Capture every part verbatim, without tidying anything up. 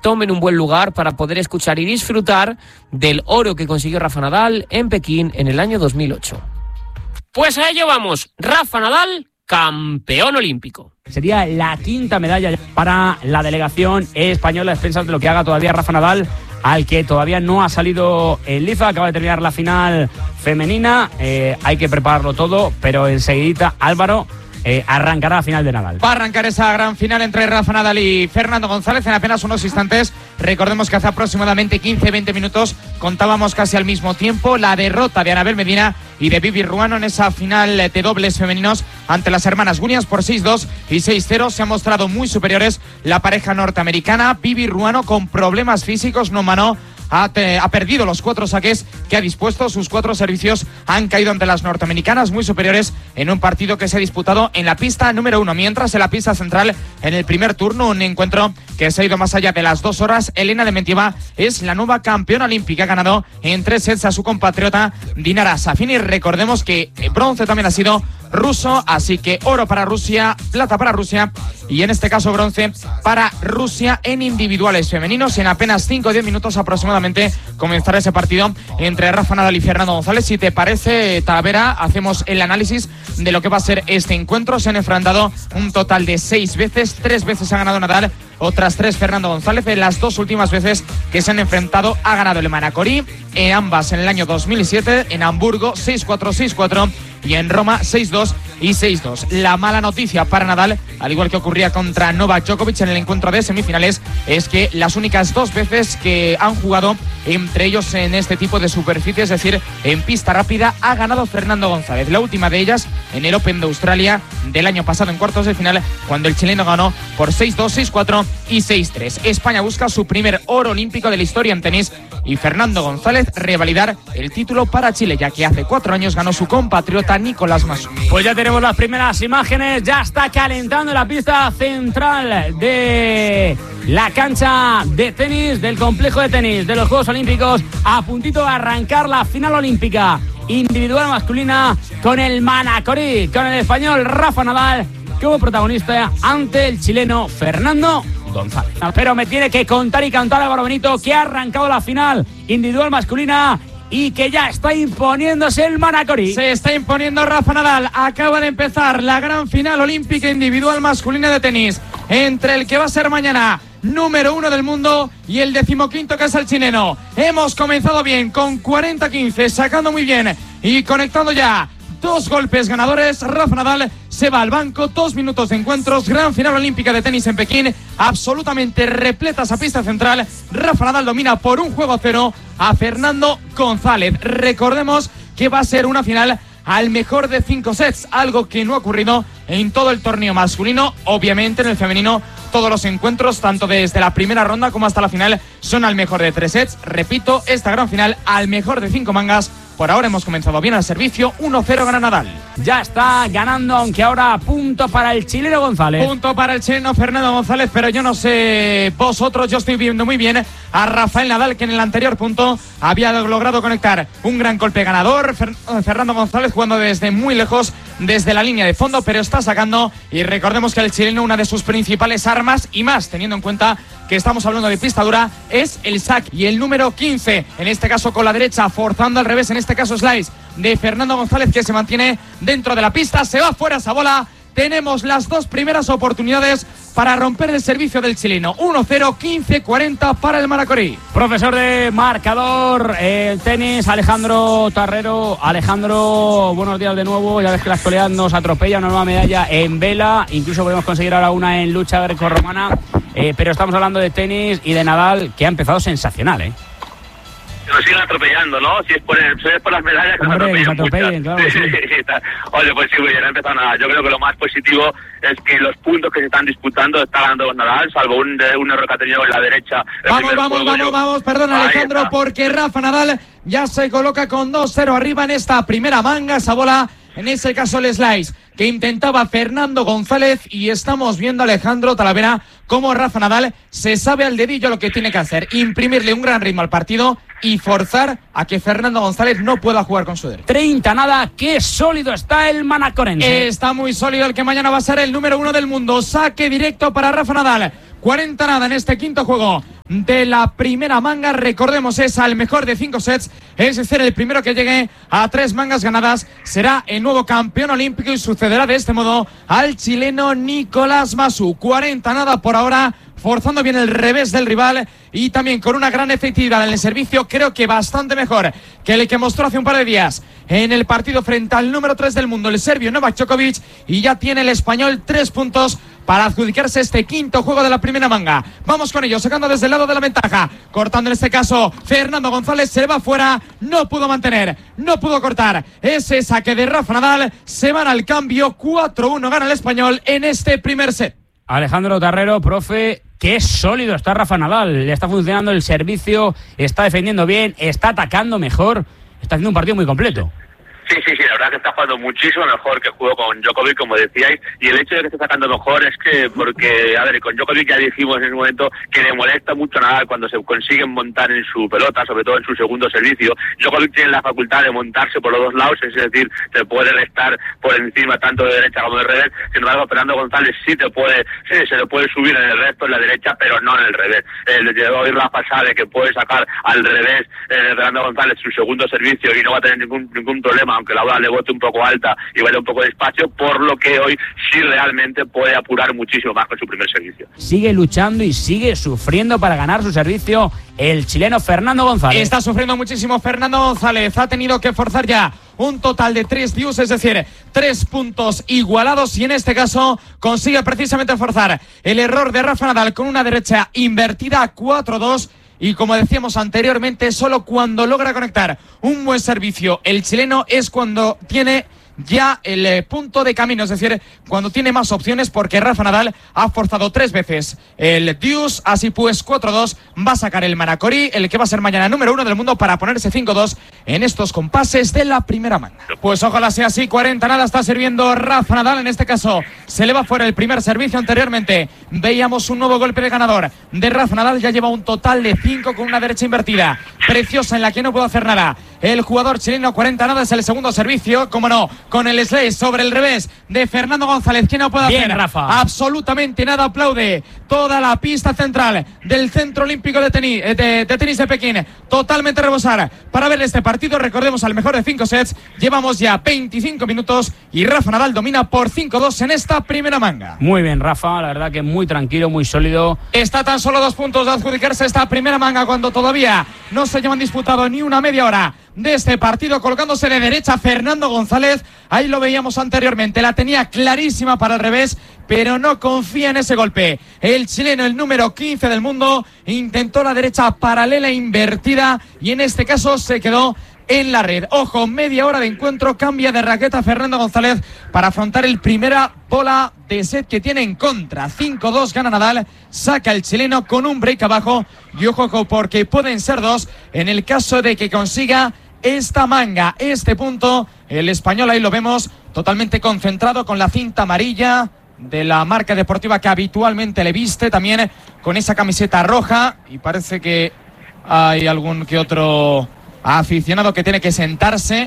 tomen un buen lugar para poder escuchar y disfrutar del oro que consiguió Rafa Nadal en Pekín en el año dos mil ocho. Pues a ello vamos, Rafa Nadal, campeón olímpico. Sería la quinta medalla para la delegación española, a expensas de lo que haga todavía Rafa Nadal, al que todavía no ha salido el Liza, acaba de terminar la final femenina, eh, hay que prepararlo todo, pero enseguidita Álvaro eh, arrancará la final de Nadal. Va a arrancar esa gran final entre Rafa Nadal y Fernando González en apenas unos instantes. Recordemos que hace aproximadamente quince a veinte minutos contábamos casi al mismo tiempo la derrota de Anabel Medina y de Vivi Ruano en esa final de dobles femeninos ante las hermanas Gunias por seis dos y seis cero. Se han mostrado muy superiores la pareja norteamericana. Vivi Ruano con problemas físicos no manó. Ha, te, ha perdido los cuatro saques que ha dispuesto, sus cuatro servicios han caído ante las norteamericanas, muy superiores en un partido que se ha disputado en la pista número uno, mientras en la pista central en el primer turno, un encuentro que se ha ido más allá de las dos horas. Elena Dementieva es la nueva campeona olímpica, ha ganado en tres sets a su compatriota Dinara Safin, y recordemos que bronce también ha sido ruso, así que oro para Rusia, plata para Rusia y en este caso bronce para Rusia en individuales femeninos. En apenas cinco o diez minutos aproximadamente comenzará ese partido entre Rafa Nadal y Fernando González. Si te parece, Talavera, hacemos el análisis de lo que va a ser este encuentro. Se han enfrentado un total de seis veces, tres veces ha ganado Nadal, otras tres Fernando González. En las dos últimas veces que se han enfrentado ha ganado el Manacorí, en ambas en el año dos mil siete, en Hamburgo seis cuatro, seis cuatro y en Roma seis dos y seis dos. La mala noticia para Nadal, al igual que ocurría contra Novak Djokovic en el encuentro de semifinales, es que las únicas dos veces que han jugado entre ellos en este tipo de superficie, es decir, en pista rápida, ha ganado Fernando González. La última de ellas en el Open de Australia del año pasado en cuartos de final, cuando el chileno ganó por seis dos, seis cuatro y seis tres. España busca su primer oro olímpico de la historia en tenis y Fernando González revalidar el título para Chile, ya que hace cuatro años ganó su compatriota Nicolás Masú. Pues ya tenemos las primeras imágenes, ya está calentando la pista central de la cancha de tenis, del complejo de tenis de los Juegos Olímpicos, a puntito de arrancar la final olímpica individual masculina con el Manacorí, con el español Rafa Nadal como protagonista ante el chileno Fernando González. Pero me tiene que contar y cantar Álvaro Benito que ha arrancado la final individual masculina y que ya está imponiéndose el Manacorí. Se está imponiendo Rafa Nadal. Acaba de empezar la gran final olímpica individual masculina de tenis entre el que va a ser mañana número uno del mundo y el decimoquinto, que es el chileno. Hemos comenzado bien con cuarenta quince, sacando muy bien y conectando ya dos golpes ganadores. Rafa Nadal se va al banco, dos minutos de encuentros, gran final olímpica de tenis en Pekín, absolutamente repleta esa pista central. Rafa Nadal domina por un juego a cero a Fernando González. Recordemos que va a ser una final al mejor de cinco sets, algo que no ha ocurrido en todo el torneo masculino. Obviamente en el femenino todos los encuentros, tanto desde la primera ronda como hasta la final, son al mejor de tres sets. Repito, esta gran final al mejor de cinco mangas. Por ahora hemos comenzado bien al servicio, uno cero gana Nadal. Ya está ganando, aunque ahora punto para el chileno González. Punto para el chileno Fernando González, pero yo no sé vosotros, yo estoy viendo muy bien a Rafael Nadal, que en el anterior punto había logrado conectar un gran golpe ganador. Fer- Fernando González jugando desde muy lejos, desde la línea de fondo, pero está sacando, y recordemos que el chileno, una de sus principales armas, y más teniendo en cuenta que estamos hablando de pista dura, es el saque. Y el número quince, en este caso con la derecha, forzando al revés, en este caso slice de Fernando González, que se mantiene dentro de la pista, se va fuera esa bola. Tenemos las dos primeras oportunidades para romper el servicio del chileno. uno cero, quince cuarenta para el Manacorí. Profesor de marcador, el tenis, Alejandro Tarrero. Alejandro, buenos días de nuevo. Ya ves que la actualidad nos atropella, una nueva medalla en vela. Incluso podemos conseguir ahora una en lucha grecorromana. Eh, pero estamos hablando de tenis y de Nadal, que ha empezado sensacional, ¿eh? Nos siguen atropellando, ¿no? Si es por, el, si es por las medallas que Hombre, nos atropellan, nos atropellen, claro que sí. Oye, pues sí, muy bien, no ha empezado nada. Yo creo que lo más positivo es que los puntos que se están disputando está ganando Nadal, salvo un, un error que ha tenido en la derecha. Vamos, vamos, vamos, yo... vamos, perdón, Ahí Alejandro, está. porque Rafa Nadal ya se coloca con dos cero arriba en esta primera manga. Esa bola, en ese caso el slice que intentaba Fernando González, y estamos viendo a Alejandro Talavera cómo Rafa Nadal se sabe al dedillo lo que tiene que hacer: imprimirle un gran ritmo al partido y forzar a que Fernando González no pueda jugar con su derecha. treinta nada, qué sólido está el manacorense. Está muy sólido el que mañana va a ser el número uno del mundo. Saque directo para Rafa Nadal. cuarenta nada en este quinto juego de la primera manga. Recordemos, es al mejor de cinco sets, es decir, el primero que llegue a tres mangas ganadas será el nuevo campeón olímpico y sucederá de este modo al chileno Nicolás Massu. cuarenta nada por ahora, forzando bien el revés del rival y también con una gran efectividad en el servicio, creo que bastante mejor que el que mostró hace un par de días en el partido frente al número tres del mundo, el serbio Novak Djokovic, y ya tiene el español tres puntos para adjudicarse este quinto juego de la primera manga. Vamos con ello, sacando desde el lado de la ventaja, cortando en este caso Fernando González, se va fuera, no pudo mantener, no pudo cortar ese saque de Rafa Nadal, se van al cambio, cuatro uno gana el español en este primer set. Alejandro Tarrero, profe, qué sólido está Rafa Nadal, le está funcionando el servicio, está defendiendo bien, está atacando mejor, está haciendo un partido muy completo. Sí, sí, sí, la verdad que está jugando muchísimo mejor que jugó con Djokovic, como decíais, y el hecho de que esté sacando mejor es que, porque, a ver, con Djokovic ya dijimos en ese momento que le molesta mucho Nadal cuando se consiguen montar en su pelota, sobre todo en su segundo servicio. Djokovic tiene la facultad de montarse por los dos lados, es decir, se puede restar por encima tanto de derecha como de revés. Sin embargo, Fernando González sí te puede, sí, se le puede subir en el resto, en la derecha, pero no en el revés. El de hoy Rafa sabe que puede sacar al revés eh, Fernando González su segundo servicio y no va a tener ningún, ningún problema, aunque la bola le bote un poco alta y vaya un poco despacio, por lo que hoy sí realmente puede apurar muchísimo más con su primer servicio. Sigue luchando y sigue sufriendo para ganar su servicio el chileno Fernando González. Está sufriendo muchísimo Fernando González, ha tenido que forzar ya un total de tres deuce, es decir, tres puntos igualados, y en este caso consigue precisamente forzar el error de Rafa Nadal con una derecha invertida cuatro dos. Y como decíamos anteriormente, solo cuando logra conectar un buen servicio el chileno es cuando tiene ya el eh, punto de camino, es decir, cuando tiene más opciones, porque Rafa Nadal ha forzado tres veces el deuce, así pues cuatro dos, va a sacar el Manacorí, el que va a ser mañana número uno del mundo, para ponerse cinco dos en estos compases de la primera manga. Pues ojalá sea así, cuarenta nada está sirviendo Rafa Nadal, en este caso se le va fuera el primer servicio. Anteriormente veíamos un nuevo golpe de ganador de Rafa Nadal, ya lleva un total de cinco con una derecha invertida preciosa en la que no puede hacer nada el jugador chileno. Cuarenta nada es el segundo servicio, como no, con el slice sobre el revés de Fernando González, que no puede Bien, hacer Rafa. absolutamente nada. Aplaude toda la pista central del Centro Olímpico de tenis de, de, tenis de Pekín, totalmente rebosar para ver este partido. Recordemos, al mejor de cinco sets, llevamos ya veinticinco minutos y Rafa Nadal domina por cinco dos en esta primera manga. Muy bien, Rafa, la verdad que muy tranquilo, muy sólido. Está tan solo dos puntos de adjudicarse esta primera manga cuando todavía no se llevan disputado ni una media hora de este partido, colocándose de derecha Fernando González. Ahí lo veíamos anteriormente, la tenía clarísima para el revés, pero no confía en ese golpe. El chileno, el número quince del mundo, intentó la derecha paralela invertida y en este caso se quedó en la red. Ojo, media hora de encuentro, cambia de raqueta Fernando González para afrontar el primera bola de set que tiene en contra. cinco dos gana Nadal, saca el chileno con un break abajo, y ojo porque pueden ser dos en el caso de que consiga esta manga, este punto. El español, ahí lo vemos, totalmente concentrado con la cinta amarilla de la marca deportiva que habitualmente le viste, también con esa camiseta roja, y parece que hay algún que otro aficionado que tiene que sentarse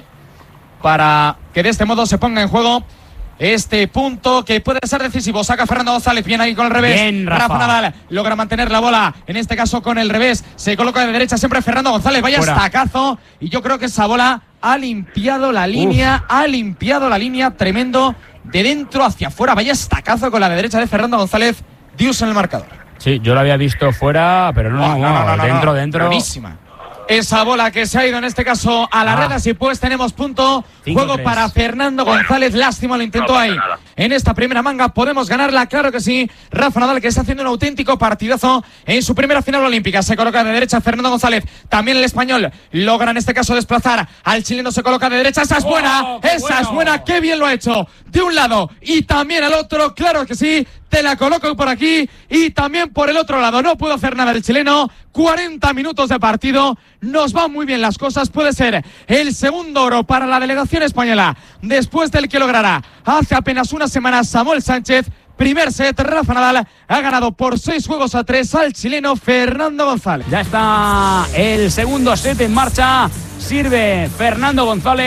para que de este modo se ponga en juego este punto que puede ser decisivo. Saca Fernando González, bien ahí con el revés. Bien, Rafa. Rafa Nadal logra mantener la bola, en este caso con el revés. Se coloca de derecha siempre Fernando González. Vaya Fuera. estacazo. Y yo creo que esa bola ha limpiado la línea. Uf. Ha limpiado la línea. Tremendo. De dentro hacia afuera. Vaya estacazo con la de derecha de Fernando González. Dios en el marcador. Sí, yo lo había visto fuera, pero no, Oh, no, no, no, no, dentro, no. dentro. Buenísima. Esa bola que se ha ido en este caso a la Ah. red, así pues tenemos punto. cinco Juego tres. para Fernando González. Lástima, lo intentó No ahí. pasa nada. En esta primera manga podemos ganarla, claro que sí. Rafa Nadal, que está haciendo un auténtico partidazo en su primera final olímpica. Se coloca de derecha Fernando González. También el español logra en este caso desplazar al chileno. Se coloca de derecha. Esa es buena. ¡Oh, qué Esa bueno! es buena. Qué bien lo ha hecho. De un lado y también al otro. Claro que sí. Te la coloco por aquí y también por el otro lado. No pudo hacer nada el chileno. cuarenta minutos de partido. Nos van muy bien las cosas. Puede ser el segundo oro para la delegación española, después del que logrará hace apenas unas semanas Samuel Sánchez. Primer set, Rafa Nadal ha ganado por seis juegos a tres al chileno Fernando González. Ya está el segundo set en marcha. Sirve Fernando González.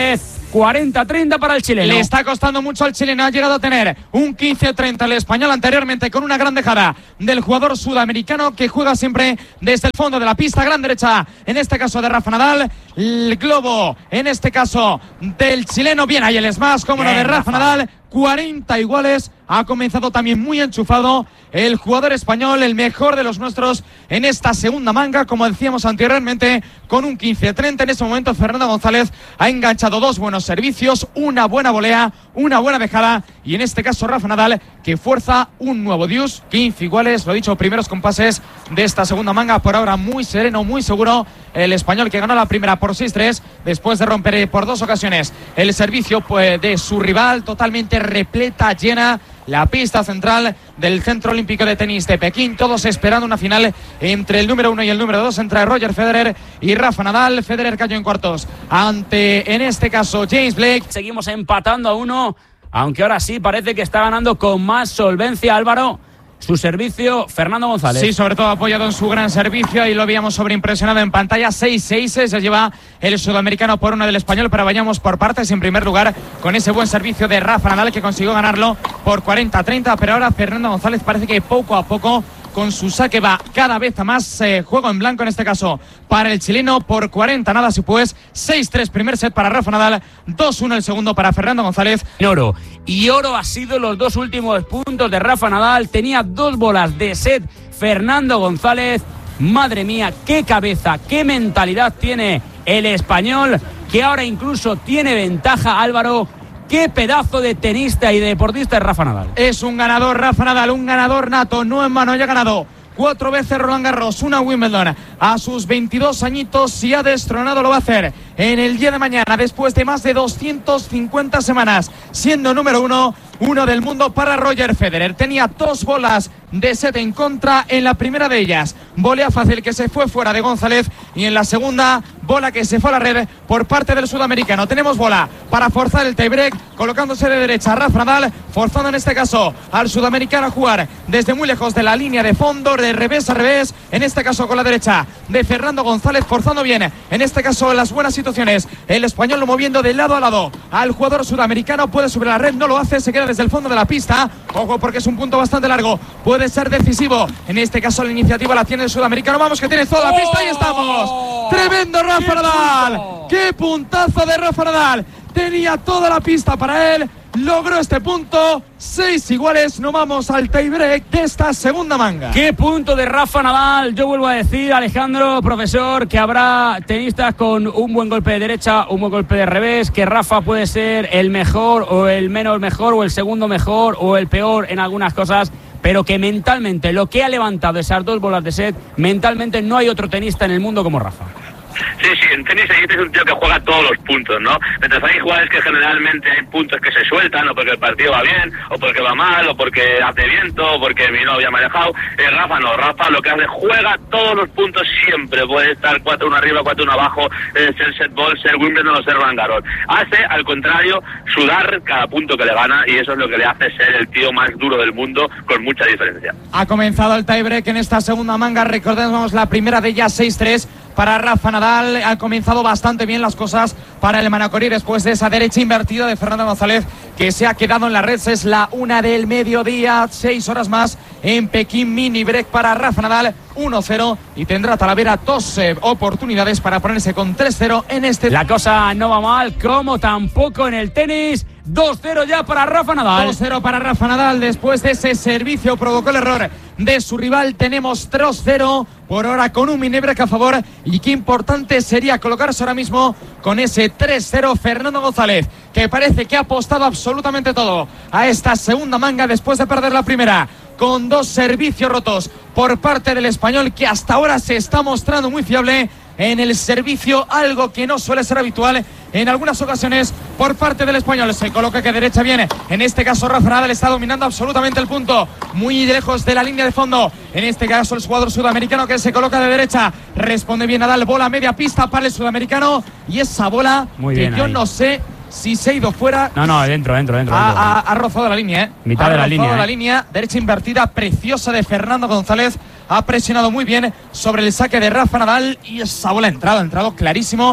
cuarenta treinta para el chileno. Le está costando mucho al chileno. Ha llegado a tener un quince treinta el español anteriormente con una gran dejada del jugador sudamericano que juega siempre desde el fondo de la pista. Gran derecha, en este caso de Rafa Nadal. El globo, en este caso del chileno. Bien, ahí el smash, como no, de Rafa Nadal. cuarenta iguales. Ha comenzado también muy enchufado el jugador español, el mejor de los nuestros en esta segunda manga, como decíamos anteriormente, con un quince treinta. En ese momento Fernando González ha enganchado dos buenos servicios, una buena volea, una buena dejada, y en este caso Rafa Nadal, que fuerza un nuevo deuce, quince iguales, lo dicho, primeros compases de esta segunda manga, por ahora muy sereno, muy seguro, el español que ganó la primera por seis tres, después de romper por dos ocasiones el servicio pues, de su rival, totalmente repleta, llena la pista central del Centro Olímpico de Tenis de Pekín, todos esperando una final entre el número uno y el número dos, entre Roger Federer y Rafa Nadal. Federer cayó en cuartos ante, en este caso, James Blake. Seguimos empatando a uno, aunque ahora sí parece que está ganando con más solvencia, Álvaro, su servicio Fernando González. Sí, sobre todo apoyado en su gran servicio, y lo habíamos sobreimpresionado en pantalla. seis seis se lleva el sudamericano por uno del español, pero vayamos por partes. En primer lugar, con ese buen servicio de Rafa Nadal, que consiguió ganarlo por cuarenta treinta, pero ahora Fernando González parece que poco a poco con su saque va cada vez a más eh, juego en blanco, en este caso para el chileno, por cuarenta nada, si pues seis tres primer set para Rafa Nadal, dos uno el segundo para Fernando González. Oro, y oro ha sido los dos últimos puntos de Rafa Nadal. Tenía dos bolas de set Fernando González. Madre mía, qué cabeza, qué mentalidad tiene el español, que ahora incluso tiene ventaja, Álvaro. Qué pedazo de tenista y de deportista es Rafa Nadal. Es un ganador Rafa Nadal, un ganador nato, no en vano, ya ha ganado cuatro veces Roland Garros, una Wimbledon a sus veintidós añitos, si ha destronado lo va a hacer en el día de mañana, después de más de doscientas cincuenta semanas siendo número uno, uno del mundo para Roger Federer. Tenía dos bolas de set en contra, en la primera de ellas volea fácil que se fue fuera de González, y en la segunda bola que se fue a la red por parte del sudamericano. Tenemos bola para forzar el tiebreak, colocándose de derecha Rafa Nadal, forzando en este caso al sudamericano a jugar desde muy lejos de la línea de fondo, de revés a revés, en este caso con la derecha de Fernando González, forzando bien en este caso las buenas situaciones, el español lo moviendo de lado a lado al jugador sudamericano. Puede subir a la red, no lo hace, se queda desde el fondo de la pista. Ojo, porque es un punto bastante largo, puede ser decisivo. En este caso la iniciativa la tiene el sudamericano. Vamos, que tiene toda la pista. Ahí estamos. Tremendo Rafa Nadal. Qué puntazo de Rafa Nadal. Tenía toda la pista para él. Logró este punto. Seis iguales. No vamos al tiebreak de esta segunda manga. Qué punto de Rafa Nadal. Yo vuelvo a decir, Alejandro, profesor, que habrá tenistas con un buen golpe de derecha, un buen golpe de revés, que Rafa puede ser el mejor o el menos mejor o el segundo mejor o el peor en algunas cosas, pero que mentalmente lo que ha levantado esas dos bolas de set, mentalmente no hay otro tenista en el mundo como Rafa. Sí, sí, en tenis es un tío que juega todos los puntos, ¿no? Mientras hay jugadores que generalmente hay puntos que se sueltan, o porque el partido va bien, o porque va mal, o porque hace viento, o porque mi novia me ha dejado. Eh, Rafa no, Rafa lo que hace, juega todos los puntos siempre. Puede estar cuatro uno arriba, cuatro uno abajo, eh, ser set ball, ser Wimbledon o ser Roland Garros. Hace, al contrario, sudar cada punto que le gana, y eso es lo que le hace ser el tío más duro del mundo, con mucha diferencia. Ha comenzado el tiebreak en esta segunda manga. Recordemos la primera de ellas, seis tres para Rafa Nadal. Han comenzado bastante bien las cosas para el Manacorí después de esa derecha invertida de Fernando González, que se ha quedado en la red. Es la una del mediodía, seis horas más en Pekín. Mini break para Rafa Nadal, uno cero, y tendrá Talavera dos eh, oportunidades para ponerse con tres cero en este. La cosa no va mal, como tampoco en el tenis. dos cero ya para Rafa Nadal. dos cero para Rafa Nadal. Después de ese servicio provocó el error de su rival. Tenemos tres cero por ahora con un mini break a favor, y qué importante sería colocarse ahora mismo con ese tres cero. Fernando González, que parece que ha apostado absolutamente todo a esta segunda manga después de perder la primera, con dos servicios rotos por parte del español, que hasta ahora se está mostrando muy fiable en el servicio, algo que no suele ser habitual en algunas ocasiones por parte del español. Se coloca que derecha viene, en este caso Rafa Nadal está dominando absolutamente el punto, muy lejos de la línea de fondo, en este caso el jugador sudamericano, que se coloca de derecha, responde bien Nadal, bola media pista para el sudamericano, y esa bola muy que yo ahí. No sé si se ha ido fuera. No, no, dentro, dentro, dentro. Ha, dentro. ha, ha rozado la línea, ¿eh? Mitad ha de la línea. la ¿eh? línea, derecha invertida, preciosa de Fernando González. Ha presionado muy bien sobre el saque de Rafa Nadal, y esa bola ha entrado, ha entrado clarísimo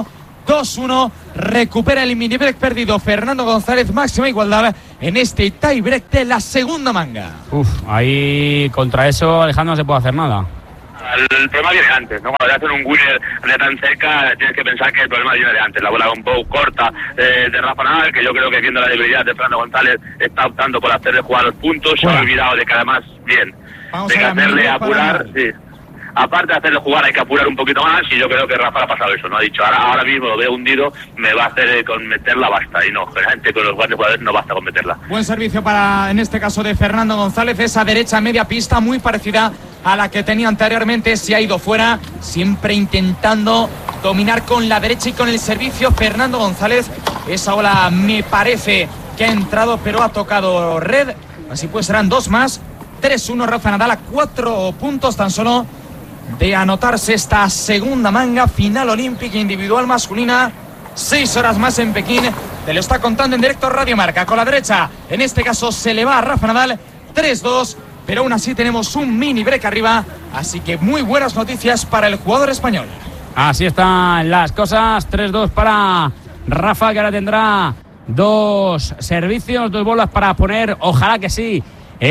dos uno. Recupera el mini break perdido Fernando González, máxima igualdad en este tie break de la segunda manga. Uf, ahí contra eso Alejandro no se puede hacer nada. El problema viene antes, ¿no? Cuando te hacen un winner de tan cerca, tienes que pensar que el problema viene de antes. La bola un poco corta eh, de Rafa Nadal, que yo creo que viendo la debilidad de Fernando González está optando por hacerle jugar los puntos. Se ha olvidado de que además, bien, Vamos de que a hacerle apurar, sí. Aparte de hacerle jugar hay que apurar un poquito más y yo creo que Rafa le ha pasado eso, ¿no? Ha dicho, ahora, ahora mismo lo veo hundido, me va a hacer con meterla basta. Y no, generalmente con los grandes jugadores no basta con meterla. Buen servicio para, en este caso, de Fernando González. Esa derecha media pista muy parecida a la que tenía anteriormente. Se ha ido fuera, siempre intentando dominar con la derecha y con el servicio Fernando González. Esa ola me parece que ha entrado, pero ha tocado red. Así pues serán dos más. tres uno Rafa Nadal a cuatro puntos tan solo de anotarse esta segunda manga final olímpica individual masculina. Seis horas más en Pekín. Te lo está contando en directo Radio Marca. Con la derecha, en este caso, se le va a Rafa Nadal tres dos. Pero aún así tenemos un mini break arriba. Así que muy buenas noticias para el jugador español. Así están las cosas. tres dos para Rafa, que ahora tendrá dos servicios, dos bolas para poner, ojalá que sí,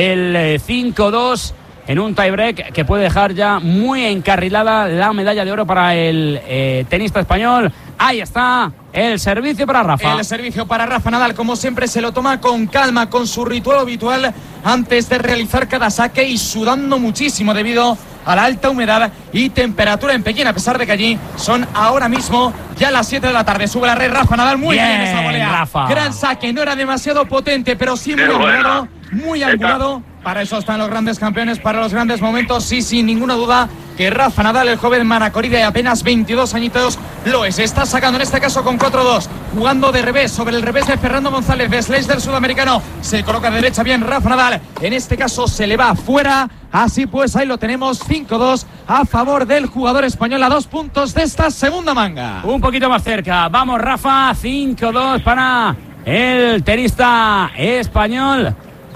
el cinco dos en un tiebreak que puede dejar ya muy encarrilada la medalla de oro para el eh, tenista español. Ahí está el servicio para Rafa. El servicio para Rafa Nadal, como siempre, se lo toma con calma, con su ritual habitual antes de realizar cada saque y sudando muchísimo debido a la alta humedad y temperatura en Pekín, a pesar de que allí son ahora mismo ya las siete de la tarde. Sube la red Rafa Nadal, muy bien, bien esa volea. Rafa. Gran saque, no era demasiado potente, pero sí muy angulado, muy angulado. Para eso están los grandes campeones, para los grandes momentos. Sí, sin ninguna duda que Rafa Nadal, el joven manacorí de apenas veintidós añitos, lo es. Está sacando en este caso con cuatro dos, jugando de revés sobre el revés de Fernando González, de slice del sudamericano. Se coloca de derecha bien Rafa Nadal. En este caso se le va fuera. Así pues, ahí lo tenemos, cinco dos a favor del jugador español a dos puntos de esta segunda manga. Un poquito más cerca. Vamos, Rafa, cinco dos para el tenista español.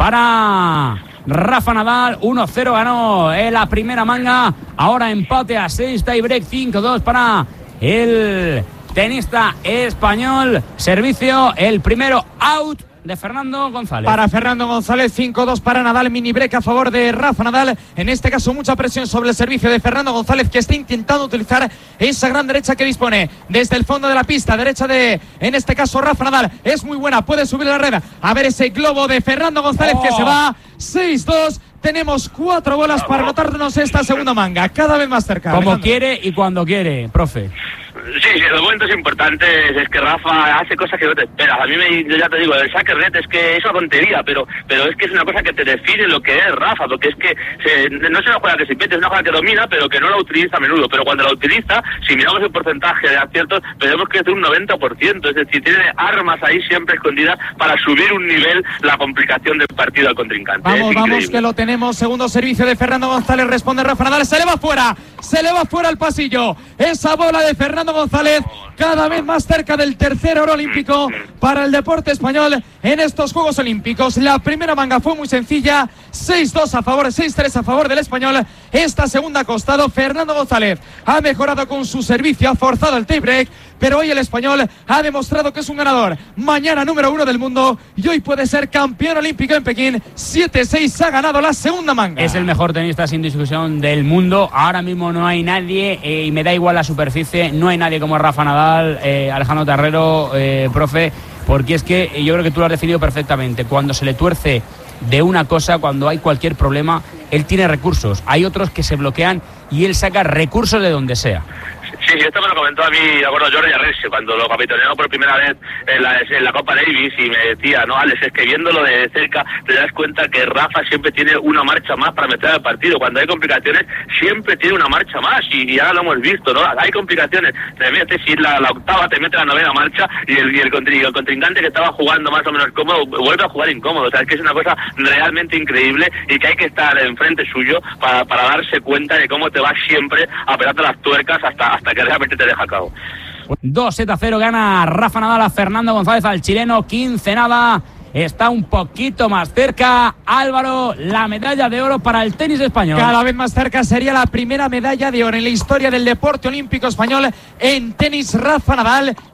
Para Rafa Nadal, uno cero ganó en la primera manga. Ahora empate a seis, tiebreak cinco dos para el tenista español. Servicio, el primero out de Fernando González. Para Fernando González, cinco dos para Nadal, mini break a favor de Rafa Nadal. En este caso, mucha presión sobre el servicio de Fernando González, que está intentando utilizar esa gran derecha que dispone desde el fondo de la pista. Derecha de, en este caso, Rafa Nadal. Es muy buena, puede subir a la red. A ver ese globo de Fernando González oh. que se va. seis dos. Tenemos cuatro bolas para anotarnos esta segunda manga, cada vez más cerca. Como Alejandro. quiere y cuando quiere, profe. Sí, sí, los momentos importantes es que Rafa hace cosas que no te esperas. A mí me, yo ya te digo, el saque red es que es una tontería, pero pero es que es una cosa que te define lo que es Rafa, porque es que se, no es una jugada que se inventa, es una jugada que domina, pero que no la utiliza a menudo. Pero cuando la utiliza, si miramos el porcentaje de aciertos, veremos que es de un noventa por ciento. Es decir, tiene armas ahí siempre escondidas para subir un nivel la complicación del partido al contrincante. Vamos, vamos, que lo tenemos. Segundo servicio de Fernando González, responde Rafa Nadal, se le va fuera, se le va fuera al pasillo. Esa bola de Fernando González, cada vez más cerca del tercer oro olímpico para el deporte español en estos Juegos Olímpicos. La primera manga fue muy sencilla, seis dos a favor, seis tres a favor del español. Esta segunda ha costado. Fernando González ha mejorado con su servicio, ha forzado el tiebreak, pero hoy el español ha demostrado que es un ganador. Mañana número uno del mundo y hoy puede ser campeón olímpico en Pekín. siete seis ha ganado la segunda manga. Es el mejor tenista sin discusión del mundo. Ahora mismo no hay nadie eh, y me da igual la superficie, no hay nadie como Rafa Nadal, eh, Alejandro Terrero, eh, profe, porque es que yo creo que tú lo has definido perfectamente. Cuando se le tuerce de una cosa, cuando hay cualquier problema, él tiene recursos. Hay otros que se bloquean y él saca recursos de donde sea. Sí, sí, esto me lo comentó a mí, de acuerdo, Jordi Arrese, cuando lo capitaneó por primera vez en la, en la Copa Davis, y me decía, no, Alex, es que viéndolo de cerca te das cuenta que Rafa siempre tiene una marcha más para meter al partido. Cuando hay complicaciones, siempre tiene una marcha más, y, y ahora lo hemos visto, ¿no? Hay complicaciones, te metes y la, la octava te mete la novena marcha, y el, y el, contring, el contrincante que estaba jugando más o menos cómodo vuelve a jugar incómodo. O sea, es que es una cosa realmente increíble y que hay que estar enfrente suyo para, para darse cuenta de cómo te vas siempre a pelarte las tuercas hasta, hasta que realmente te deja a cabo. dos siete a cero gana Rafa Nadal a Fernando González, al chileno. Quince nada, está un poquito más cerca. Álvaro, la medalla de oro para el tenis español. Cada vez más cerca, sería la primera medalla de oro en la historia del deporte olímpico español en tenis. Rafa Nadal,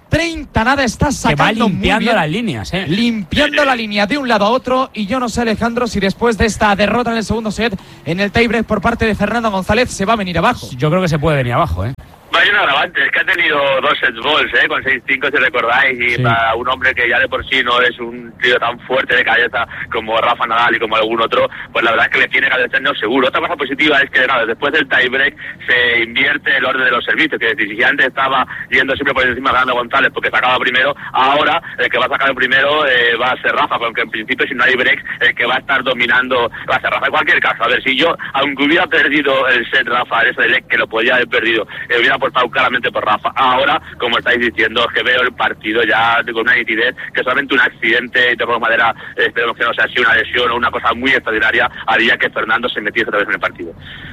treinta nada, está sacando que va limpiando muy bien, las líneas, ¿eh? limpiando la línea de un lado a otro. Y yo no sé, Alejandro, si después de esta derrota en el segundo set, en el tiebreak por parte de Fernando González, se va a venir abajo. Yo creo que se puede venir abajo, ¿eh? Hay un agravante, es que ha tenido dos set balls, ¿eh? Con seis cinco, si recordáis, y sí. Para un hombre que ya de por sí no es un tío tan fuerte de cabeza como Rafa Nadal y como algún otro, pues la verdad es que le tiene que hacer no seguro. Otra cosa positiva es que, claro, después del tiebreak se invierte el orden de los servicios, que si antes estaba yendo siempre por encima de Fernando González porque sacaba primero, ahora el que va a sacar el primero eh, va a ser Rafa, aunque en principio si no hay break, el que va a estar dominando va a ser Rafa. En cualquier caso, a ver, si yo, aunque hubiera perdido el set Rafa, ese de que lo podía haber perdido, eh, hubiera apostado claramente por Rafa. Ahora, como estáis diciendo, es que veo el partido ya con una nitidez que solamente un accidente, de por madera, eh, esperemos que no sea así, una lesión o una cosa muy extraordinaria, haría que Fernando se metiese otra vez en el partido.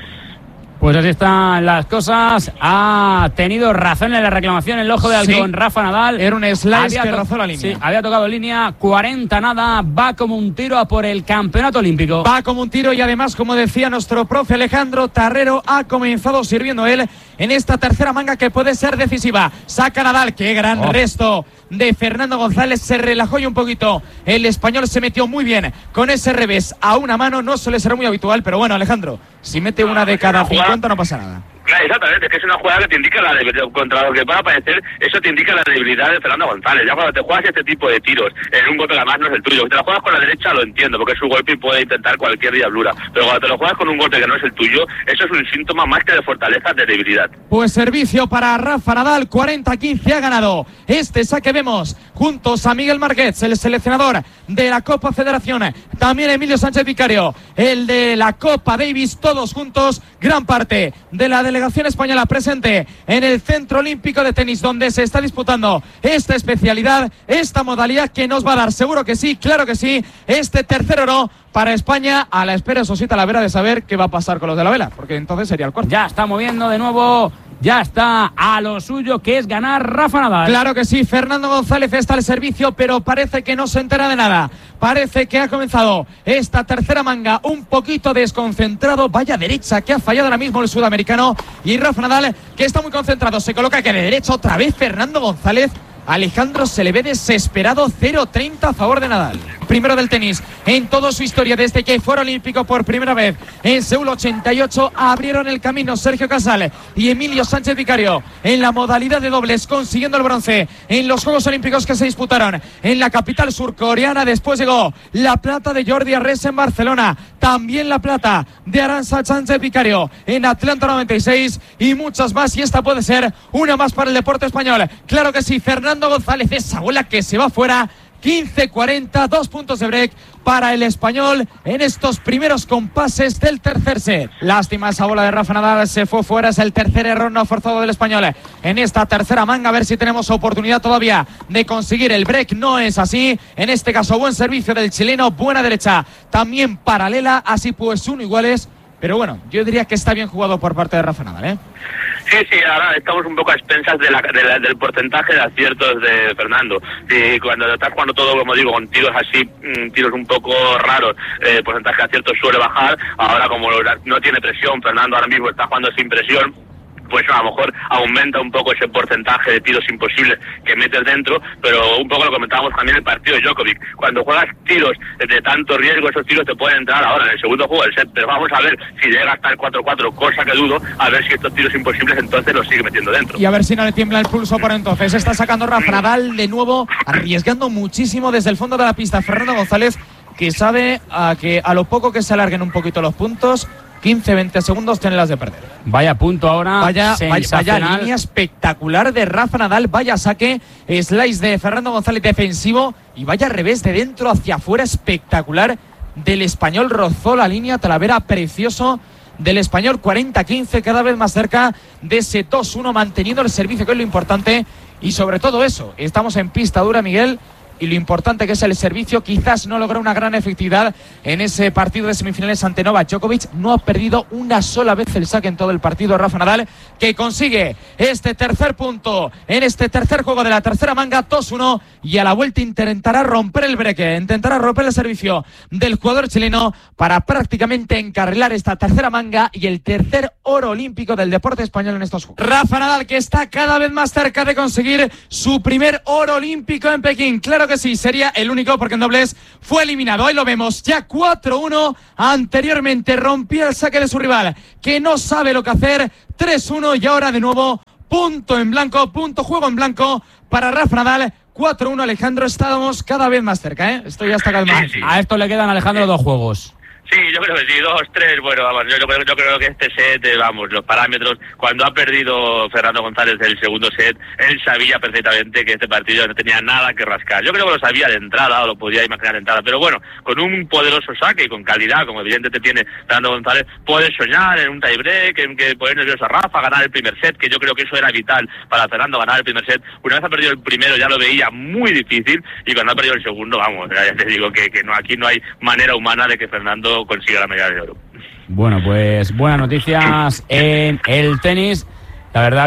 Pues así están las cosas. Ha tenido razón en la reclamación el ojo de halcón, sí. Rafa Nadal. Era un slice que rozó la línea. Sí, había tocado línea, cuarenta nada, va como un tiro a por el campeonato olímpico. Va como un tiro y además, como decía nuestro profe Alejandro Tarrero, ha comenzado sirviendo él en esta tercera manga que puede ser decisiva. Saca Nadal, qué gran oh. resto de Fernando González, se relajó y un poquito. El español se metió muy bien con ese revés a una mano, no suele ser muy habitual, pero bueno, Alejandro, si mete una de cada cincuenta no pasa nada. Claro, exactamente, es que es una jugada que te indica la debilidad, contra lo que pueda parecer, eso te indica la debilidad de Fernando González. Ya cuando te juegas este tipo de tiros en un golpe que además no es el tuyo, si te lo juegas con la derecha lo entiendo, porque es su golpe y puede intentar cualquier diablura, pero cuando te lo juegas con un golpe que no es el tuyo, eso es un síntoma más que de fortaleza, de debilidad. Pues servicio para Rafa Nadal, cuarenta quince ha ganado este saque. Vemos juntos a Miguel Márquez, el seleccionador de la Copa Federación, también Emilio Sánchez Vicario, el de la Copa Davis, todos juntos, gran parte de la delegación española presente en el Centro Olímpico de Tenis, donde se está disputando esta especialidad, esta modalidad que nos va a dar, seguro que sí, claro que sí, este tercer oro para España, a la espera, eso sí, Talavera, de saber qué va a pasar con los de la vela, porque entonces sería el cuarto. Ya está moviendo de nuevo, ya está a lo suyo, que es ganar Rafa Nadal. Claro que sí, Fernando González está al servicio, pero parece que no se entera de nada. Parece que ha comenzado esta tercera manga un poquito desconcentrado. Vaya derecha que ha fallado ahora mismo el sudamericano. Y Rafa Nadal, que está muy concentrado, se coloca que de derecha otra vez Fernando González. Alejandro, se le ve desesperado. Cero treinta a favor de Nadal. Primero del tenis en toda su historia desde que fue olímpico por primera vez en Seúl ochenta y ocho. Abrieron el camino Sergio Casal y Emilio Sánchez Vicario en la modalidad de dobles, consiguiendo el bronce en los Juegos Olímpicos que se disputaron en la capital surcoreana. Después llegó la plata de Jordi Arrés en Barcelona, también la plata de Arantxa Sánchez Vicario en Atlanta noventa y seis y muchas más, y esta puede ser una más para el deporte español. Claro que sí, Fernando González, esa bola que se va fuera. quince cuarenta, dos puntos de break para el español en estos primeros compases del tercer set. Lástima, esa bola de Rafa Nadal se fue fuera, es el tercer error no forzado del español en esta tercera manga. A ver si tenemos oportunidad todavía de conseguir el break. No es así, en este caso buen servicio del chileno, buena derecha también paralela, así pues uno iguales. Pero bueno, yo diría que está bien jugado por parte de Rafa Nadal, ¿eh? Sí, sí, ahora estamos un poco a expensas de la, de la, del porcentaje de aciertos de Fernando. Y cuando estás jugando todo, como digo, con tiros así, tiros un poco raros, el eh, porcentaje de aciertos suele bajar. Ahora, como no tiene presión, Fernando ahora mismo está jugando sin presión, pues a lo mejor aumenta un poco ese porcentaje de tiros imposibles que metes dentro, pero un poco lo comentábamos también en el partido de Djokovic. Cuando juegas tiros de tanto riesgo, esos tiros te pueden entrar ahora en el segundo juego del set, pero vamos a ver si llega hasta el cuatro cuatro, cosa que dudo, a ver si estos tiros imposibles entonces los sigue metiendo dentro. Y a ver si no le tiembla el pulso por entonces. Está sacando Rafa Nadal de nuevo, arriesgando muchísimo desde el fondo de la pista. Fernando González, que sabe a que a lo poco que se alarguen un poquito los puntos, quince veinte segundos tenerlas de perder. Vaya punto ahora, vaya, vaya, vaya línea espectacular de Rafa Nadal, vaya saque, slice de Fernando González defensivo y vaya revés de dentro hacia afuera espectacular del español. Rozó la línea, Talavera, precioso del español. Cuarenta quince, cada vez más cerca de ese dos uno, manteniendo el servicio, que es lo importante, y sobre todo eso, estamos en pista dura, Miguel, y lo importante que es el servicio. Quizás no logró una gran efectividad en ese partido de semifinales ante Novak Djokovic. No ha perdido una sola vez el saque en todo el partido Rafa Nadal, que consigue este tercer punto en este tercer juego de la tercera manga, dos uno, y a la vuelta intentará romper el breque, intentará romper el servicio del jugador chileno para prácticamente encarrilar esta tercera manga y el tercer oro olímpico del deporte español en estos juegos. Rafa Nadal, que está cada vez más cerca de conseguir su primer oro olímpico en Pekín. Claro que sí, sería el único, porque en dobles fue eliminado. Ahí lo vemos, ya cuatro uno. Anteriormente rompía el saque de su rival, que no sabe lo que hacer. tres uno, y ahora de nuevo punto en blanco, punto juego en blanco para Rafa Nadal. cuatro uno, Alejandro, estábamos cada vez más cerca, ¿eh? Esto ya está cada vez más. Sí, sí. A esto le quedan, Alejandro, dos juegos. Sí, yo creo que sí, dos, tres, bueno, vamos, yo, yo, creo, yo creo que este set, eh, vamos, los parámetros, cuando ha perdido Fernando González el segundo set, él sabía perfectamente que este partido no tenía nada que rascar. Yo creo que lo sabía de entrada, o lo podía imaginar de entrada, pero bueno, con un poderoso saque y con calidad, como evidentemente tiene Fernando González, puede soñar en un tiebreak, en que poner nervioso a Rafa, ganar el primer set, que yo creo que eso era vital para Fernando, ganar el primer set. Una vez ha perdido el primero ya lo veía muy difícil, y cuando ha perdido el segundo, vamos, ya te digo que, que no, aquí no hay manera humana de que Fernando consiga la medalla de oro. Bueno, pues buenas noticias en el tenis. La verdad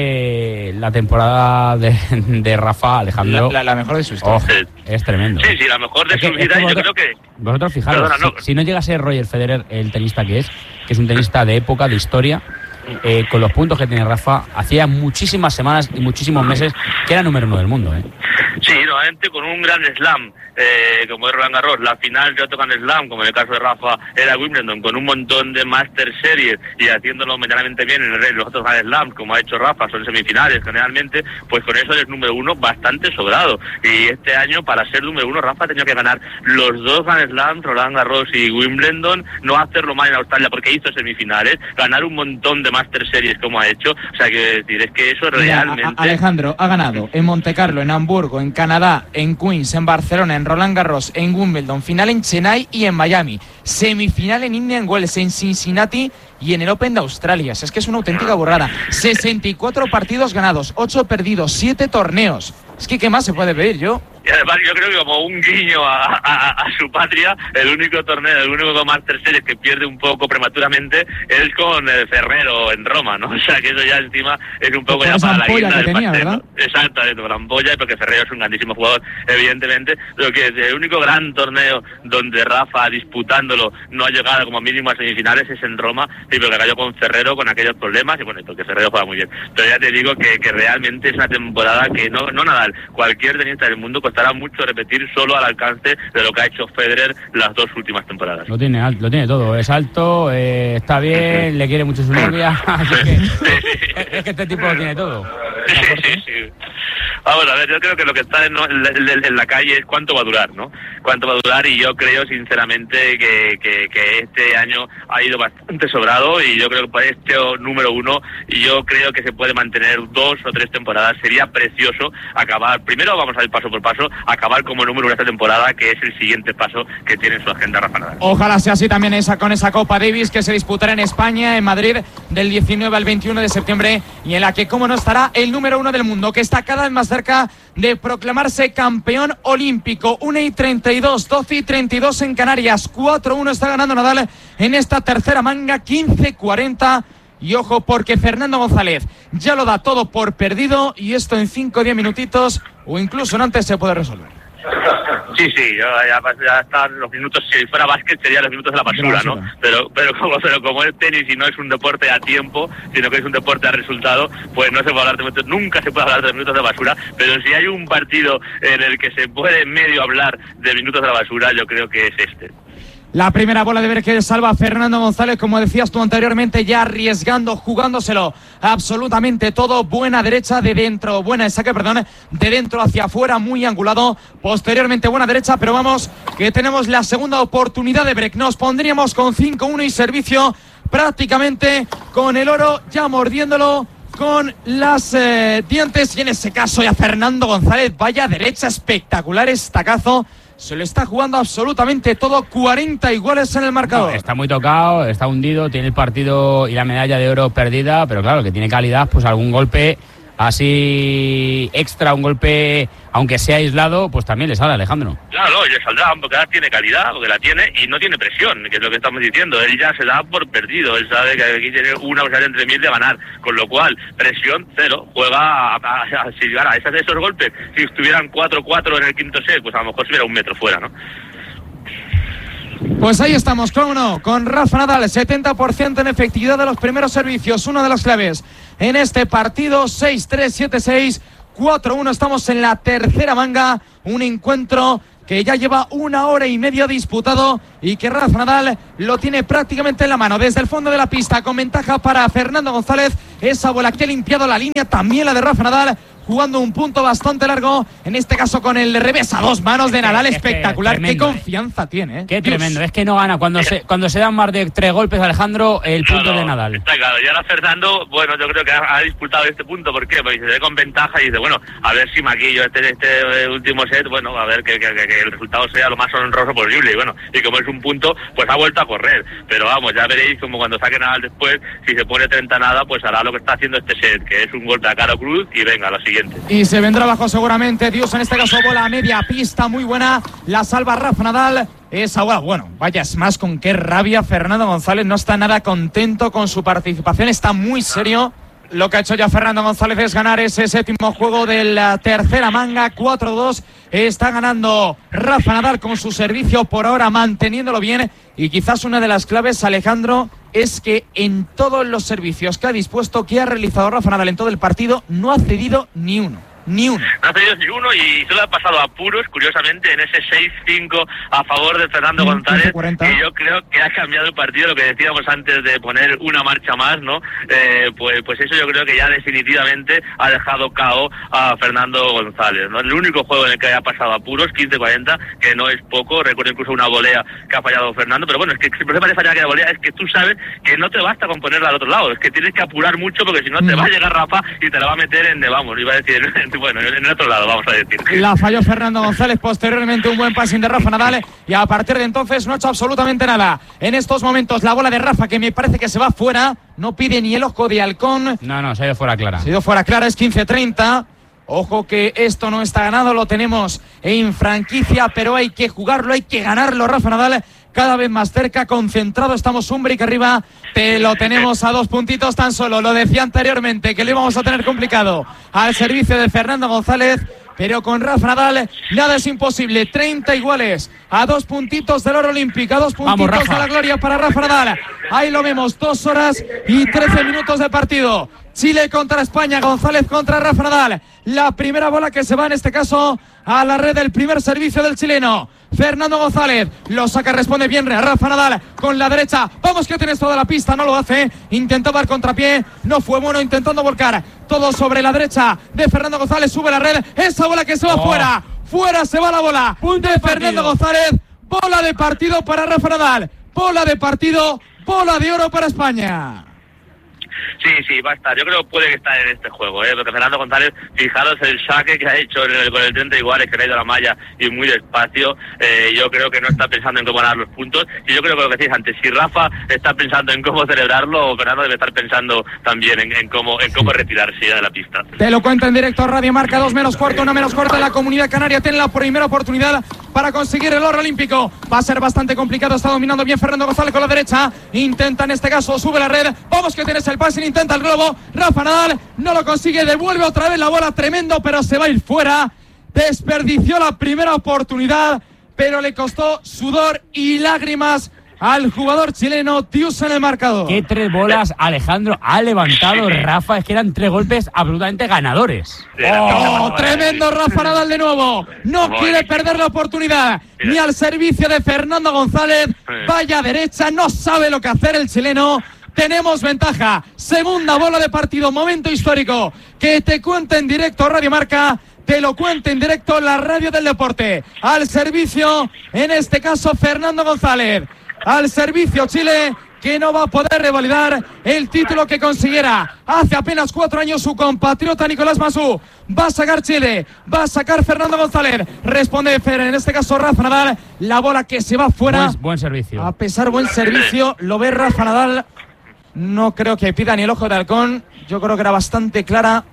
que la temporada de, de Rafa, Alejandro, la, la, la mejor de su historia. Oh, sí. Es tremendo. Sí, sí, la mejor de es su que, vida. Es que vosotros, yo creo que vosotros fijaros, Perdona, no. Si, si no llega a ser Roger Federer el tenista que es, que es un tenista de época, de historia, eh, con los puntos que tiene Rafa, hacía muchísimas semanas y muchísimos meses que era número uno del mundo, ¿eh? Sí, nuevamente con un gran slam, eh, como es Roland Garros, la final de otro gran slam, como en el caso de Rafa era Wimbledon, con un montón de Master Series y haciéndolo medianamente bien en el rey de los otros gran slams, como ha hecho Rafa, son semifinales generalmente, pues con eso es número uno bastante sobrado. Y este año, para ser número uno, Rafa ha tenido que ganar los dos gran slams, Roland Garros y Wimbledon, no hacerlo mal en Australia porque hizo semifinales, ganar un montón de Master Series como ha hecho, o sea, que decir, es que eso realmente... Mira, a, a Alejandro ha ganado en Montecarlo, en Hamburgo, en Canadá, en Queens, en Barcelona, en Roland Garros, en Wimbledon, final en Chennai y en Miami, semifinal en Indian Wells, en Cincinnati y en el Open de Australia. Es que es una auténtica burrada. sesenta y cuatro partidos ganados, ocho perdidos, siete torneos. Es que ¿qué más se puede pedir? Yo Y además yo creo que como un guiño a, a, a su patria, el único torneo, el único Master Series que pierde un poco prematuramente es con el Ferrero en Roma, ¿no? O sea que eso ya encima es un poco ya para la guinda del tenía, pastel, ¿verdad? ¿no? Exactamente, por la ampolla, porque Ferrero es un grandísimo jugador, evidentemente, lo que es el único gran torneo donde Rafa disputándolo no ha llegado como mínimo a semifinales es en Roma, sí, pero que cayó con Ferrero con aquellos problemas, y bueno, porque Ferrero juega muy bien. Pero ya te digo que, que realmente es una temporada que no, no Nadal, cualquier tenista del mundo costará mucho repetir solo al alcance de lo que ha hecho Federer las dos últimas temporadas. Lo tiene, lo tiene todo, es alto, eh, está bien, le quiere mucho su novia, así que, es, es que este tipo lo tiene todo. Sí, sí, sí. Vamos a ver, yo creo que lo que está en, en, en la calle es cuánto va a durar, ¿no? Cuánto va a durar, y yo creo sinceramente que, que, que este año ha ido bastante sobrado, y yo creo que para este número uno, y yo creo que se puede mantener dos o tres temporadas. Sería precioso acabar, primero vamos a ir paso por paso, acabar como número uno esta temporada, que es el siguiente paso que tiene en su agenda Rafa Nadal. Ojalá sea así también esa con esa Copa Davis que se disputará en España, en Madrid, del diecinueve al veintiuno de septiembre, y en la que, como no, estará el número uno del mundo, que está cada vez más cerca de proclamarse campeón olímpico. una y treinta y dos, doce y treinta y dos en Canarias, cuatro uno está ganando Nadal en esta tercera manga, quince cuarenta. Y ojo, porque Fernando González ya lo da todo por perdido, y esto en cinco o diez minutitos o incluso en antes se puede resolver. Sí, sí, ya, ya están los minutos. Si fuera básquet serían los minutos de la basura, ¿no? Pero, pero, como, pero como es tenis y no es un deporte a tiempo, sino que es un deporte a resultado, pues no se puede hablar de minutos, nunca se puede hablar de minutos de basura. Pero si hay un partido en el que se puede medio hablar de minutos de la basura, yo creo que es este. La primera bola de ver que salva a Fernando González, como decías tú anteriormente, ya arriesgando, jugándoselo absolutamente todo. Buena derecha de dentro, buena de saque, perdón, de dentro hacia afuera, muy angulado. Posteriormente buena derecha, pero vamos, que tenemos la segunda oportunidad de break. Nos pondríamos con cinco uno y servicio prácticamente con el oro ya mordiéndolo con las eh, dientes. Y en ese caso ya Fernando González, vaya derecha espectacular, estacazo. Se le está jugando absolutamente todo, cuarenta iguales en el marcador. No, está muy tocado, está hundido, tiene el partido y la medalla de oro perdida, pero claro, que tiene calidad, pues algún golpe así extra, un golpe, aunque sea aislado, pues también le sale a Alejandro. Claro, no, le saldrá, porque ahora tiene calidad, porque la tiene y no tiene presión, que es lo que estamos diciendo. Él ya se da por perdido, él sabe que aquí tiene una posibilidad entre mil de ganar, con lo cual, presión cero, juega a, a, a, si gana esos, esos golpes, si estuvieran cuatro cuatro en el quinto set, pues a lo mejor estuviera un metro fuera, ¿no? Pues ahí estamos, cómo no, con Rafa Nadal, setenta por ciento en efectividad de los primeros servicios, una de las claves en este partido, seis tres, siete seis, cuatro uno, estamos en la tercera manga, un encuentro que ya lleva una hora y media disputado y que Rafa Nadal lo tiene prácticamente en la mano, desde el fondo de la pista, con ventaja para Fernando González, esa bola que ha limpiado la línea, también la de Rafa Nadal, jugando un punto bastante largo, en este caso con el revés a dos manos de Nadal, es espectacular. Qué confianza eh. tiene, ¿eh? Qué Dios. Tremendo, es que no gana. Cuando se cuando se dan más de tres golpes, Alejandro, el punto claro, de Nadal. Está claro, y ahora Fernando, bueno, yo creo que ha, ha disputado este punto, ¿por qué? Porque se ve con ventaja y dice, bueno, a ver si maquillo este, este último set, bueno, a ver que, que, que el resultado sea lo más honroso posible, y bueno, y como es un punto, pues ha vuelto a correr, pero vamos, ya veréis como cuando saque Nadal después, si se pone treinta nada, pues hará lo que está haciendo este set, que es un golpe a cara cruz, y venga, la siguiente. Y se vendrá abajo seguramente, Dios, en este caso bola a media pista, muy buena, la salva Rafa Nadal, esa bola, bueno, vaya, es más con qué rabia Fernando González, no está nada contento con su participación, está muy serio. Lo que ha hecho ya Fernando González es ganar ese séptimo juego de la tercera manga, cuatro dos, está ganando Rafa Nadal con su servicio por ahora, manteniéndolo bien, y quizás una de las claves, Alejandro, es que en todos los servicios que ha dispuesto, que ha realizado Rafa Nadal en todo el partido, no ha cedido ni uno. Ni uno. No ha cedido ni uno y solo ha pasado a puros, curiosamente, en ese seis cinco a favor de Fernando González, que yo creo que ha cambiado el partido, lo que decíamos antes de poner una marcha más, ¿no? Eh, pues, pues eso yo creo que ya definitivamente ha dejado K O a Fernando González, ¿no? El único juego en el que haya pasado a puros, quince cuarenta, que no es poco, recuerdo incluso una volea que ha fallado Fernando, pero bueno, es que el problema de fallar que la volea es que tú sabes que no te basta con ponerla al otro lado, es que tienes que apurar mucho porque si no te va a llegar Rafa y te la va a meter en de, vamos, iba a decir... bueno, en el otro lado, vamos a decir. La falló Fernando González, posteriormente un buen passing de Rafa Nadal y a partir de entonces no ha hecho absolutamente nada. En estos momentos la bola de Rafa, que me parece que se va fuera, no pide ni el ojo de halcón. No, no, se ha ido fuera clara. Se ha ido fuera clara, es quince treinta. Ojo que esto no está ganado, lo tenemos en franquicia, pero hay que jugarlo, hay que ganarlo. Rafa Nadal cada vez más cerca, concentrado, estamos Umbrick arriba, te lo tenemos a dos puntitos tan solo, lo decía anteriormente que lo íbamos a tener complicado al servicio de Fernando González, pero con Rafa Nadal nada es imposible, treinta iguales, a dos puntitos del oro olímpico, a dos puntitos Vamos, de la gloria para Rafa Nadal, ahí lo vemos, dos horas y trece minutos de partido, Chile contra España, González contra Rafa Nadal, la primera bola que se va en este caso a la red del primer servicio del chileno, Fernando González, lo saca, responde bien Rafa Nadal con la derecha, vamos que tienes toda la pista, no lo hace, intentó dar contrapié, no fue bueno, intentando volcar, todo sobre la derecha de Fernando González, sube la red, esa bola que se va oh. fuera, fuera se va la bola Punto de Fernando González, bola de partido para Rafa Nadal, bola de partido, bola de oro para España. Sí, sí, va a estar. Yo creo que puede que estar en este juego, ¿eh? Porque Fernando González, fijaros el saque que ha hecho el, con el treinta iguales, que le ha ido a la malla y muy despacio. Eh, yo creo que no está pensando en cómo ganar los puntos. Y yo creo que lo que decís antes, si Rafa está pensando en cómo celebrarlo, Fernando debe estar pensando también en, en cómo en cómo retirarse ya de la pista. Te lo cuento en directo, Radio Marca, dos menos cuarto, una menos corta. La Comunidad Canaria tiene la primera oportunidad para conseguir el oro olímpico. Va a ser bastante complicado, está dominando bien Fernando González con la derecha. Intenta en este caso, sube la red. Vamos que tienes el pase, intenta el globo. Rafa Nadal no lo consigue, devuelve otra vez la bola, tremendo, pero se va a ir fuera. Desperdició la primera oportunidad, pero le costó sudor y lágrimas al jugador chileno. Dios en el marcador. Qué tres bolas, Alejandro, ha levantado Rafa, es que eran tres golpes absolutamente ganadores. ¡Oh, tremendo Rafa Nadal de nuevo! No quiere perder la oportunidad, ni al servicio de Fernando González. Vaya derecha, no sabe lo que hacer el chileno. Tenemos ventaja, segunda bola de partido, momento histórico, que te cuenta en directo Radio Marca, te lo cuenta en directo la radio del deporte, al servicio, en este caso Fernando González, al servicio Chile, que no va a poder revalidar el título que consiguiera hace apenas cuatro años su compatriota Nicolás Masú. Va a sacar Chile, va a sacar Fernando González, responde Fer, en este caso Rafa Nadal, la bola que se va fuera. Buen, buen servicio. A pesar buen servicio, lo ve Rafa Nadal. No creo que pida ni el ojo de halcón. Yo creo que era bastante clara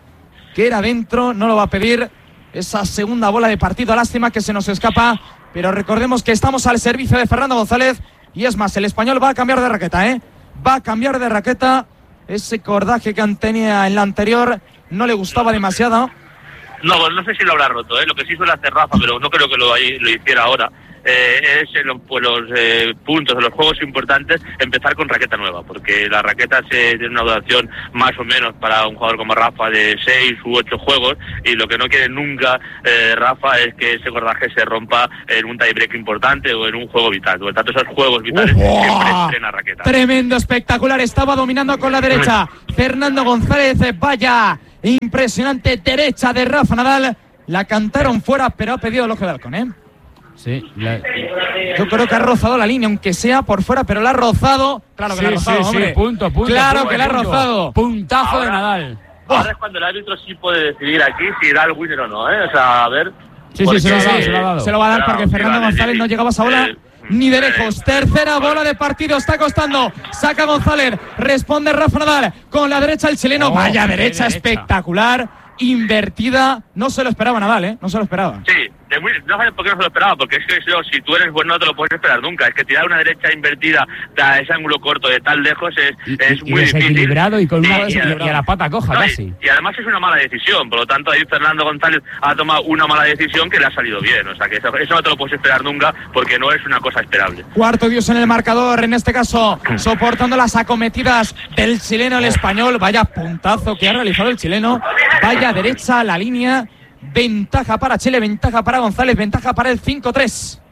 que era dentro, no lo va a pedir. Esa segunda bola de partido, lástima que se nos escapa, pero recordemos que estamos al servicio de Fernando González y es más, el español va a cambiar de raqueta, ¿eh? Va a cambiar de raqueta. Ese cordaje que tenía en la anterior no le gustaba demasiado. No, pues no sé si lo habrá roto, ¿eh? Lo que sí suele hacer Rafa, pero no creo que lo, lo hiciera ahora. Eh, es en los, pues los eh, puntos de los juegos importantes empezar con raqueta nueva, porque las raquetas eh, tienen una duración más o menos para un jugador como Rafa de seis u ocho juegos, y lo que no quiere nunca eh, Rafa es que ese cordaje se rompa en un tiebreak importante o en un juego vital. Por lo tanto, esos juegos vitales ¡Oh! siempre estrena raqueta. Tremendo, espectacular, estaba dominando con la derecha Fernando González, vaya impresionante derecha de Rafa Nadal, la cantaron fuera, pero ha pedido el ojo de halcón, ¿eh? Sí, la... Yo creo que ha rozado la línea, aunque sea por fuera, pero la ha rozado. Claro que sí, la ha rozado, sí, hombre. Sí, punto, punto. Claro punto, que la ha punto. rozado. Puntazo Ahora, de Nadal. Ahora es cuando el árbitro sí puede decidir aquí si da el winner o no, ¿eh? O sea, a ver... Sí, porque, sí, se lo ha dado, se lo ha dado. Se lo va a dar Claro, porque sí, Fernando vale, González sí, no sí. llegaba a esa bola Eh, ni de eh, lejos. Tercera bola de partido, está costando. Saca González, responde Rafa Nadal con la derecha el chileno. Oh, vaya qué derecha, derecha. espectacular, invertida. No se lo esperaba Nadal, ¿eh? No se lo esperaba. Sí, de muy, no sabes por qué no se lo esperaba, porque es que eso, si tú eres bueno no te lo puedes esperar nunca. Es que tirar una derecha invertida a ese ángulo corto de tan lejos es, Y, es y muy difícil. desequilibrado y con una Sí, y, a, y a la pata coja no, casi. Y, y además es una mala decisión, por lo tanto ahí Fernando González ha tomado una mala decisión que le ha salido bien. O sea que eso, eso no te lo puedes esperar nunca porque no es una cosa esperable. Cuarto Dios en el marcador, en este caso soportando las acometidas del chileno el español. Vaya puntazo que ha realizado el chileno. Vaya derecha a la línea. Ventaja para Chile, ventaja para González, ventaja para el cinco tres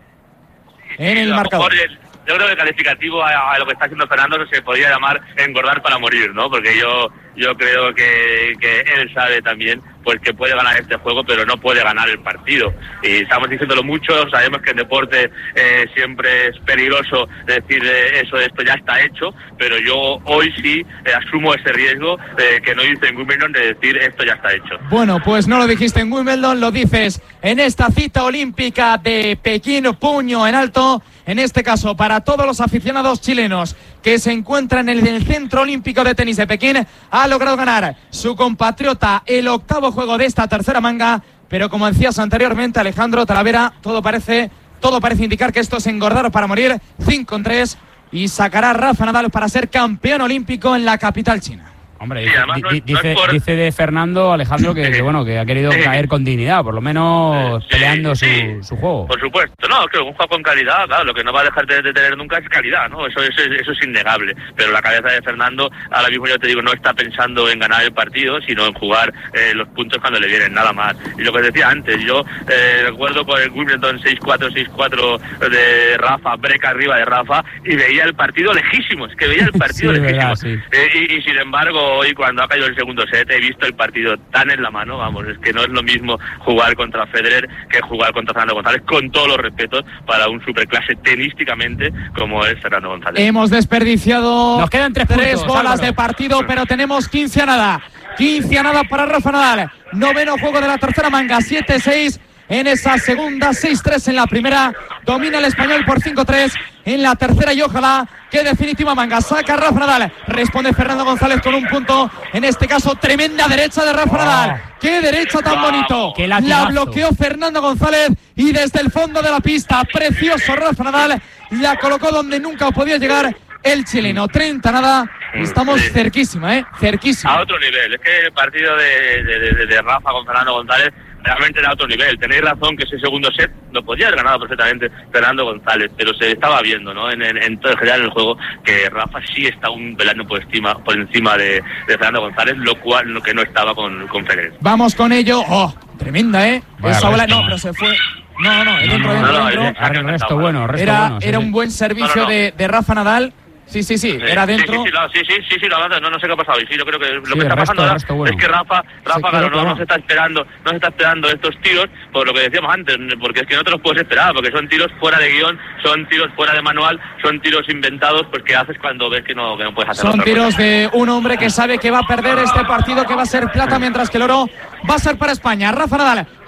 en el a lo marcador. mejor el- yo creo que el calificativo a, a lo que está haciendo Fernando se podría llamar engordar para morir, ¿no? Porque yo yo creo que, que él sabe también pues que puede ganar este juego, pero no puede ganar el partido. Y estamos diciéndolo mucho, sabemos que en deporte eh, siempre es peligroso decir eh, eso, esto ya está hecho, pero yo hoy sí eh, asumo ese riesgo eh, que no hice en Wimbledon de decir esto ya está hecho. Bueno, pues no lo dijiste en Wimbledon, lo dices en esta cita olímpica de Pekín, puño en alto, en este caso para todos los aficionados chilenos que se encuentran en el Centro Olímpico de Tenis de Pekín. Ha logrado ganar su compatriota el octavo juego de esta tercera manga, pero como decías anteriormente, Alejandro Talavera, todo parece, todo parece indicar que esto es engordar para morir. Cinco en tres y sacará a Rafa Nadal para ser campeón olímpico en la capital china. Hombre, Sí, dice, además no es- di- no es dice, por- dice de Fernando Alejandro que, que, bueno, que ha querido Sí. caer con dignidad, por lo menos Sí, peleando su, sí. su juego. Por supuesto, no, es que un juego con calidad, claro, lo que no va a dejar de, de tener nunca es calidad, ¿no? Eso, eso, eso es innegable. Pero la cabeza de Fernando, ahora mismo yo te digo, no está pensando en ganar el partido, sino en jugar eh, los puntos cuando le vienen, nada más. Y lo que decía antes, yo eh, recuerdo con el Wimbledon seis cuatro, seis cuatro de Rafa, break arriba de Rafa, y veía el partido lejísimo, es que veía el partido Sí, lejísimo. verdad, sí. Eh, y, y sin embargo, hoy cuando ha caído el segundo set, he visto el partido tan en la mano, vamos, es que no es lo mismo jugar contra Federer que jugar contra Fernando González, con todos los respetos para un superclase tenísticamente como es Fernando González. Hemos desperdiciado Nos quedan tres puntos, bolas Álvaro. de partido, pero tenemos quince a nada. quince a nada para Rafa Nadal. Noveno juego de la tercera manga, siete seis en esa segunda, seis tres en la primera. Domina el español por cinco tres en la tercera y ojalá que definitiva manga. Saca Rafa Nadal. Responde Fernando González con un punto. En este caso, tremenda derecha de Rafa Oh. Nadal. ¡Qué derecha tan bonito! Qué La latigazo. bloqueó Fernando González y desde el fondo de la pista, precioso Rafa Nadal, la colocó donde nunca podía llegar el chileno. treinta nada, estamos Sí. cerquísima, ¿eh? Cerquísima. A otro nivel, es que el partido de, de, de, de Rafa con Fernando González realmente era a otro nivel. Tenéis razón que ese segundo set lo podía haber ganado perfectamente Fernando González, pero se estaba viendo, ¿no? En, en, en todo en general en el juego que Rafa sí está un peldaño por encima, por encima de, de Fernando González, lo cual lo que no estaba con, con Federer. Vamos con ello. ¡Oh! Tremenda, ¿eh? Vaya Esa bola, resto. no, pero se fue. No, no, No, dentro, no, dentro, no, dentro. no, Ahora el resto bueno, resto Era, bueno. sí, era sí. un buen servicio No, no, no. De, de Rafa Nadal. Sí, sí, sí, era Sí, dentro. Sí, sí, no, sí, sí, sí, sí, lo avanza. No, no sé qué ha pasado. Y sí, yo creo que lo Sí, que el está resto, pasando el ahora resto bueno. es que Rafa, Rafa, quedó claro, no, clavado. no se está esperando, no se está esperando estos tiros por lo que decíamos antes, porque es que no te los puedes esperar, porque son tiros fuera de guión, son tiros fuera de manual, son tiros inventados, pues que haces cuando ves que no, que no puedes hacer Son otra tiros cosa. de un hombre que sabe que va a perder este partido, que va a ser plata, mientras que el oro va a ser para España. Rafa Nadal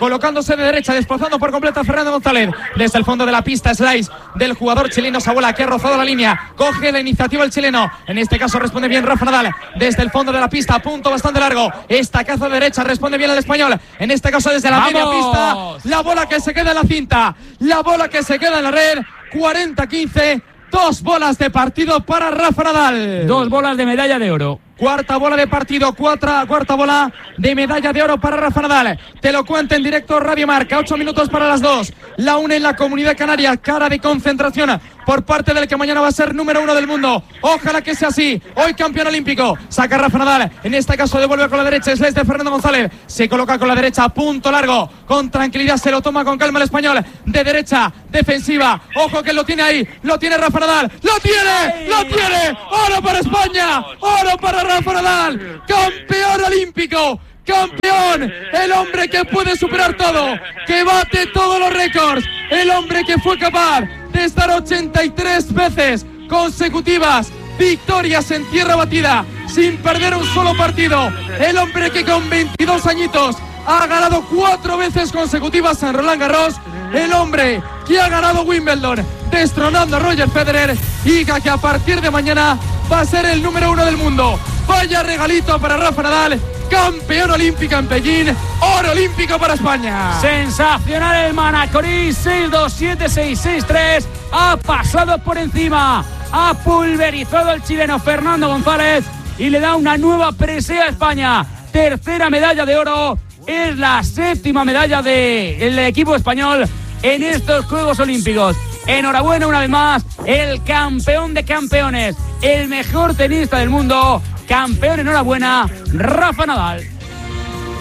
colocándose de derecha, desplazando por completo a Fernando González. Desde el fondo de la pista, slice del jugador chileno Sabola, que ha rozado la línea. Coge la iniciativa el chileno. En este caso responde bien Rafa Nadal. Desde el fondo de la pista, punto bastante largo. Estacazo de derecha, responde bien el español. En este caso desde la ¡Vamos! media pista. La bola que se queda en la cinta. La bola que se queda en la red. cuarenta quince. Dos bolas de partido para Rafa Nadal. Dos bolas de medalla de oro. Cuarta bola de partido, cuarta, cuarta bola de medalla de oro para Rafa Nadal. Te lo cuenta en directo Radio Marca. Ocho minutos para las dos. La une en la Comunidad Canaria. Cara de concentración por parte del que mañana va a ser número uno del mundo. Ojalá que sea así. Hoy campeón olímpico. Saca Rafa Nadal. En este caso devuelve con la derecha. Es de Fernando González. Se coloca con la derecha. Punto largo. Con tranquilidad se lo toma con calma el español. De derecha. Defensiva. Ojo que lo tiene ahí. Lo tiene Rafa Nadal. ¡Lo tiene! ¡Lo tiene! ¡Oro para España! ¡Oro para Rafa Nadal! ¡Campeón olímpico! ¡Campeón! El hombre que puede superar todo, que bate todos los récords, el hombre que fue capaz de estar ochenta y tres veces consecutivas victorias en tierra batida sin perder un solo partido, el hombre que con veintidós añitos ha ganado cuatro veces consecutivas en Roland Garros, el hombre que ha ganado Wimbledon destronando a Roger Federer y que a partir de mañana va a ser el número uno del mundo. Vaya regalito para Rafa Nadal, campeón olímpico en Pekín, oro olímpico para España. Sensacional el Manacorí, seis dos siete seis seis tres, ha pasado por encima, ha pulverizado el chileno Fernando González y le da una nueva presea a España. Tercera medalla de oro, es la séptima medalla del equipo español en estos Juegos Olímpicos. Enhorabuena una vez más, el campeón de campeones, el mejor tenista del mundo, campeón, enhorabuena, Rafa Nadal.